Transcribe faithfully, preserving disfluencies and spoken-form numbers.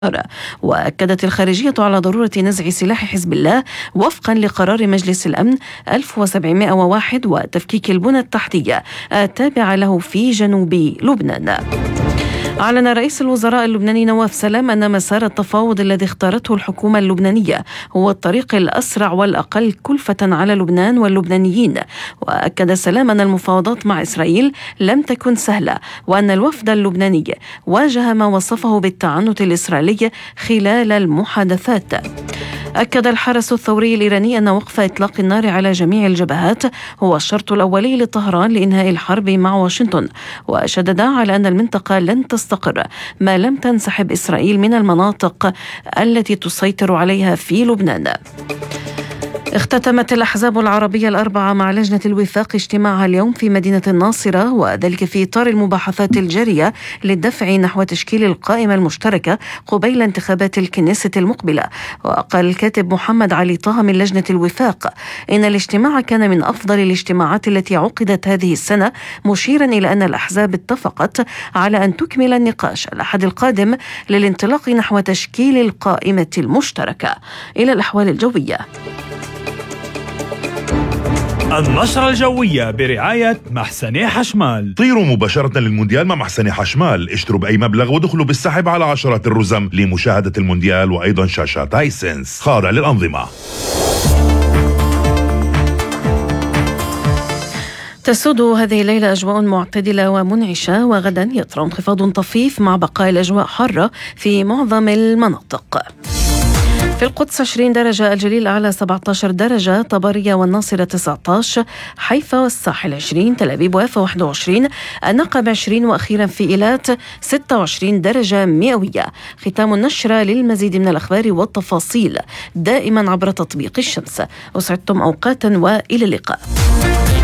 وأكدت الخارجية على ضرورة نزع سلاح حزب الله وفقا لقرار مجلس الأمن ألف وسبعمائة وواحد وتفكيك البنى التحتية التابعة له في جنوب لبنان. أعلن رئيس الوزراء اللبناني نواف سلام أن مسار التفاوض الذي اختارته الحكومة اللبنانية هو الطريق الأسرع والأقل كلفة على لبنان واللبنانيين. وأكد سلام أن المفاوضات مع إسرائيل لم تكن سهلة، وأن الوفد اللبناني واجه ما وصفه بالتعنت الإسرائيلي خلال المحادثات. أكد الحرس الثوري الإيراني أن وقف إطلاق النار على جميع الجبهات هو الشرط الأولي لطهران لإنهاء الحرب مع واشنطن، وشدد على أن المنطقة لن تستقر ما لم تنسحب إسرائيل من المناطق التي تسيطر عليها في لبنان. اختتمت الأحزاب العربية الأربعة مع لجنة الوفاق اجتماعها اليوم في مدينة الناصرة، وذلك في إطار المباحثات الجارية للدفع نحو تشكيل القائمة المشتركة قبيل انتخابات الكنيسة المقبلة. وقال الكاتب محمد علي طه من لجنة الوفاق إن الاجتماع كان من أفضل الاجتماعات التي عقدت هذه السنة، مشيرا إلى أن الأحزاب اتفقت على أن تكمل النقاش الأحد القادم للانطلاق نحو تشكيل القائمة المشتركة. إلى الأحوال الجوية. النشرة الجوية برعاية محسن حشمال. طيروا مباشرة للمونديال مع محسن حشمال، اشتروا بأي مبلغ ودخلوا بالسحب على عشرات الرزم لمشاهدة المونديال وأيضا شاشات هايسنس خاضع للأنظمة. تسود هذه الليلة أجواء معتدلة ومنعشة، وغدا يطرأ انخفاض طفيف مع بقاء الأجواء حارة في معظم المناطق. في القدس عشرين درجة، الجليل الأعلى سبعة عشر درجة، طبرية والناصرة تسعة عشر، حيفا والساحل عشرين، تل أبيب ويافا واحد وعشرين، النقب عشرين، وأخيرا في إيلات ستة وعشرين درجة مئوية. ختام النشرة. للمزيد من الأخبار والتفاصيل دائما عبر تطبيق الشمس. أسعدتم أوقاتا وإلى اللقاء.